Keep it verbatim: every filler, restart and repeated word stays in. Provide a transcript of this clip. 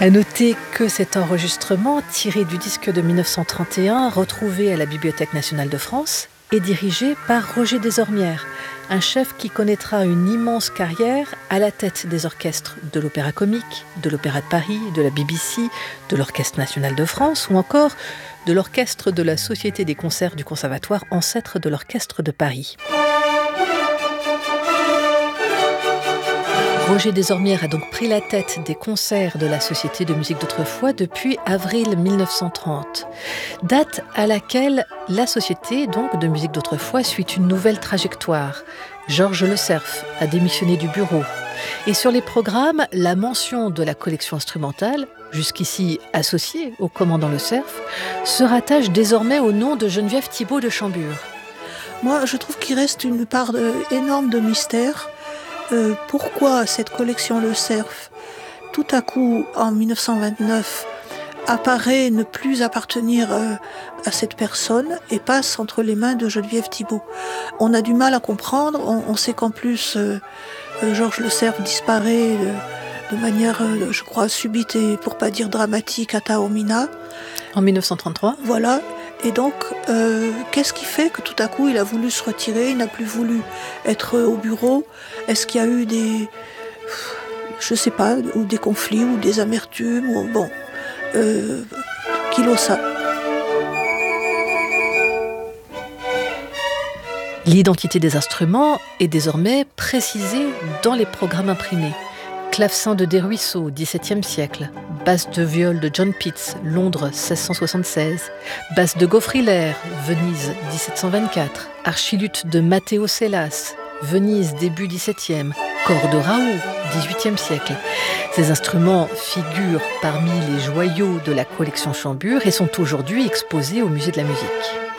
À noter que cet enregistrement, tiré du disque de mille neuf cent trente et un, retrouvé à la Bibliothèque nationale de France, est dirigé par Roger Desormières, un chef qui connaîtra une immense carrière à la tête des orchestres de l'Opéra Comique, de l'Opéra de Paris, de la B B C, de l'Orchestre national de France ou encore de l'Orchestre de la Société des concerts du Conservatoire, ancêtre de l'Orchestre de Paris. Roger Desormières a donc pris la tête des concerts de la Société de musique d'autrefois depuis avril mille neuf cent trente, date à laquelle la Société donc de musique d'autrefois suit une nouvelle trajectoire. Georges Le Cerf a démissionné du bureau. Et sur les programmes, la mention de la collection instrumentale, jusqu'ici associée au commandant Le Cerf, se rattache désormais au nom de Geneviève Thibault de Chambure. Moi, je trouve qu'il reste une part de, énorme de mystère. Euh, pourquoi cette collection Le Cerf, tout à coup, en mille neuf cent vingt-neuf, apparaît ne plus appartenir euh, à cette personne et passe entre les mains de Geneviève Thibault. On a du mal à comprendre. On, on sait qu'en plus, euh, euh, Georges Le Cerf disparaît de, de manière, euh, je crois, subite et pour pas dire dramatique à Taormina. En mille neuf cent trente-trois. Voilà. Et donc, euh, qu'est-ce qui fait que tout à coup, il a voulu se retirer, il n'a plus voulu être au bureau? Est-ce qu'il y a eu des, je sais pas, ou des conflits, ou des amertumes, ou bon, euh, qui l'ont ça. L'identité des instruments est désormais précisée dans les programmes imprimés. Clavecin de Desruisseaux, dix-septième siècle. Basse de viol de John Pitts, Londres, seize cent soixante-seize. Basse de Gaufriller, Venise, dix-sept cent vingt-quatre. Archiluth de Matteo Sellas, Venise, début dix-septième. Cor de Raoult, dix-huitième siècle. Ces instruments figurent parmi les joyaux de la collection Chambure et sont aujourd'hui exposés au Musée de la musique.